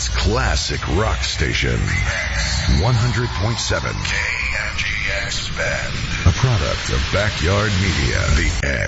Portland's classic rock station. 100.7 KMGX Bend. A product of Backyard Media. The X.